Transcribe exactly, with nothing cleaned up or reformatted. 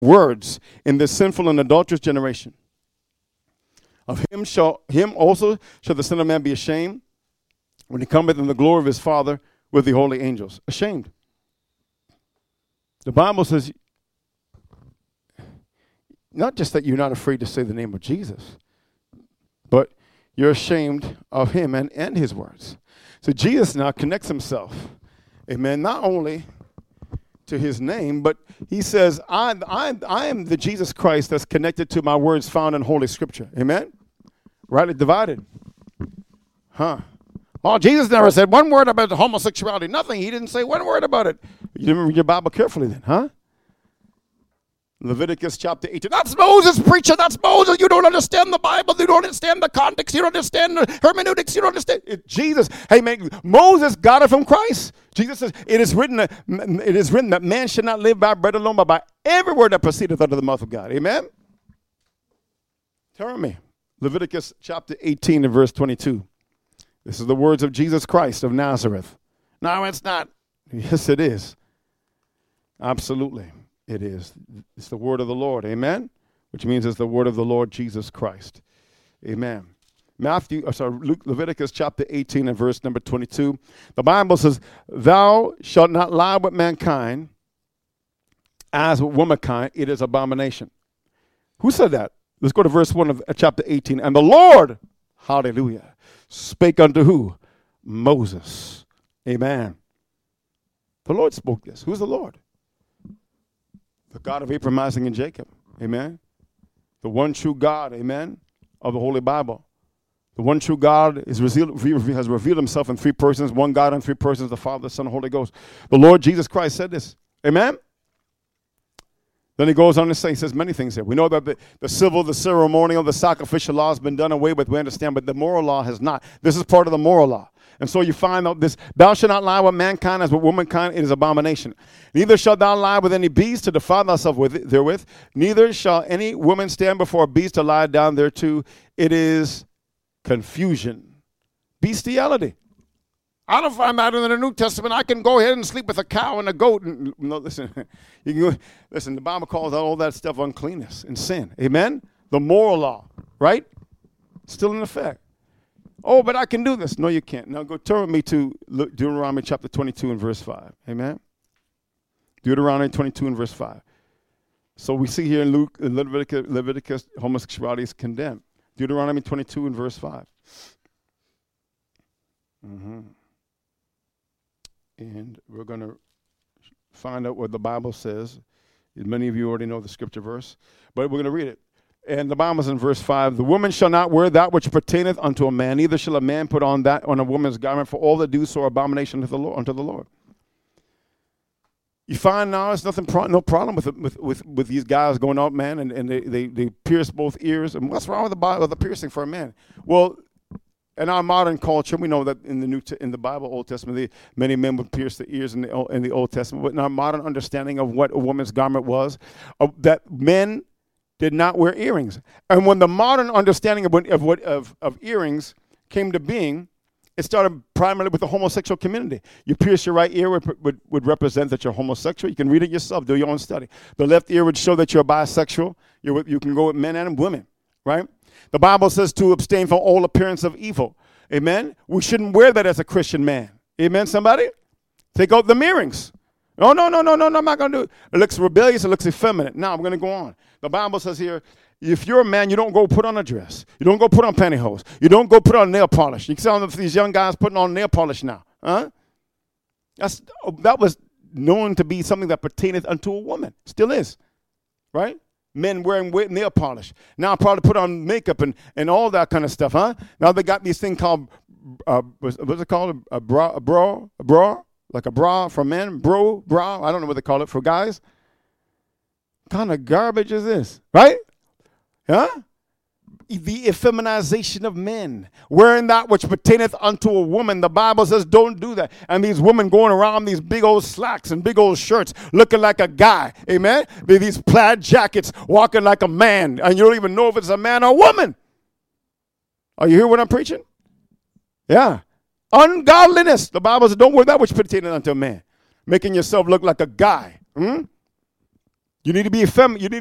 words in this sinful and adulterous generation. Of him shall him also shall the Son of Man be ashamed when he cometh in the glory of his Father with the holy angels. Ashamed. The Bible says, not just that you're not afraid to say the name of Jesus, but you're ashamed of him and, and his words. So Jesus now connects himself, amen, not only to his name, but he says, I, I, I am the Jesus Christ that's connected to my words found in Holy Scripture. Amen? Rightly divided. Huh. Oh, Jesus never said one word about homosexuality. Nothing. He didn't say one word about it. You didn't read your Bible carefully then, huh? Leviticus chapter eighteen. That's Moses, preacher. That's Moses. You don't understand the Bible. You don't understand the context. You don't understand the hermeneutics. You don't understand. It, Jesus. Hey, man, Moses got it from Christ. Jesus says, it is written that, it is written that man should not live by bread alone, but by every word that proceedeth out of the mouth of God. Amen? Turn me. Leviticus chapter eighteen and verse twenty-two. This is the words of Jesus Christ of Nazareth. No, it's not. Yes, it is. Absolutely. It is. It's the word of the Lord. Amen? Which means it's the word of the Lord Jesus Christ. Amen. Matthew, uh, sorry, Luke, Leviticus chapter eighteen and verse number twenty-two. The Bible says, thou shalt not lie with mankind as with womankind. It is abomination. Who said that? Let's go to verse one of uh, chapter eighteen. And the Lord, hallelujah, spake unto who? Moses. Amen. The Lord spoke this. Who's the Lord? The God of Abraham, Isaac, and Jacob. Amen. The one true God, amen, of the Holy Bible. The one true God is revealed, has revealed himself in three persons, one God in three persons, the Father, the Son, and the Holy Ghost. The Lord Jesus Christ said this. Amen. Then he goes on to say, he says many things here. We know that the, the civil, the ceremonial, the sacrificial law has been done away with, we understand, but the moral law has not. This is part of the moral law. And so you find out this, thou shalt not lie with mankind as with womankind, it is abomination. Neither shalt thou lie with any beast to defile thyself with it, therewith. Neither shall any woman stand before a beast to lie down thereto. It is confusion. Bestiality. I don't find that in the New Testament. I can go ahead and sleep with a cow and a goat. And, no, listen, you can go, listen, the Bible calls all that stuff uncleanness and sin. Amen? The moral law, right? Still in effect. Oh, but I can do this. No, you can't. Now go turn with me to Deuteronomy chapter twenty-two and verse five. Amen? Deuteronomy twenty-two and verse five. So we see here in Luke, in Leviticus, Leviticus, homosexuality is condemned. Deuteronomy twenty-two and verse five. Mm-hmm. And we're going to find out what the Bible says. Many of you already know the scripture verse, but we're going to read it. And the Bible says in verse five, the woman shall not wear that which pertaineth unto a man, neither shall a man put on that on a woman's garment, for all that do so are abomination unto the Lord. Unto the Lord. You find now there's nothing, pro- no problem with, with with with these guys going out, man, and, and they, they, they pierce both ears. And what's wrong with the Bible, with the piercing for a man? Well, in our modern culture, we know that in the New, T- in the Bible, Old Testament, the, many men would pierce the ears in the in the Old Testament. But in our modern understanding of what a woman's garment was, uh, that men did not wear earrings. And when the modern understanding of what, of, what, of, of earrings came to being, it started primarily with the homosexual community. You pierce your right ear would, would, would represent that you're homosexual. You can read it yourself, do your own study. The left ear would show that you're bisexual. You're with, you can go with men and women, right? The Bible says to abstain from all appearance of evil. Amen? We shouldn't wear that as a Christian man. Amen, somebody? Take out the earrings. Oh, no, no, no, no, no, I'm not going to do it. It looks rebellious. It looks effeminate. Now, I'm going to go on. The Bible says here, if you're a man, you don't go put on a dress. You don't go put on pantyhose. You don't go put on nail polish. You can see all of these young guys putting on nail polish now. Huh? That's, that was known to be something that pertaineth unto a woman. Still is. Right? Men wearing nail polish. Now probably put on makeup and, and all that kind of stuff, huh? Now they got these thing called, uh, what's, what's it called? A bra, a bra, a bra? Like a bra for men, bro, bra, I don't know what they call it for guys. What kind of garbage is this, right? Huh? The effeminization of men, wearing that which pertaineth unto a woman. The Bible says don't do that. And these women going around these big old slacks and big old shirts looking like a guy, amen? These plaid jackets walking like a man, and you don't even know if it's a man or a woman. Are you hearing what I'm preaching? Yeah. Ungodliness. The Bible says don't wear that which pertaineth unto a man, making yourself look like a guy. Hmm? You need to be effeminate. You need